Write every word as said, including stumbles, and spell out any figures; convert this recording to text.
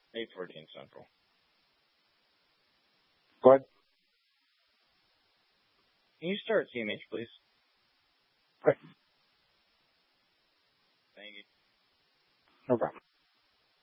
eight fourteen Central. Go ahead. Can you start C M H, please? Okay. Thank you. No problem.